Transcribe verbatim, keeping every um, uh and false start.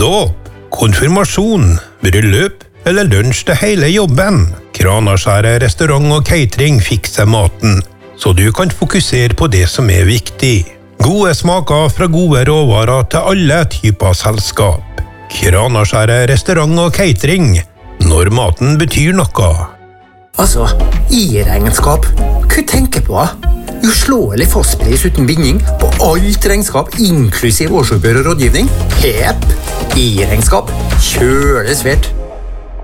Dåp, konfirmasjon, bryllup eller lunsj til hele jobben. Kranaskjæret restaurant og catering fikser maten, så du kan fokusere på det som er viktig. Gode smaker fra gode råvarer til alle typer selskap. Kranaskjæret restaurant og catering, når maten betyr noe. Altså, i regnskap, hva tenker på? Uslåelig fastpris uten binding på alt regnskap, inklusiv årsoppgjør og rådgivning. Hepp, i regnskap, kjøles svært.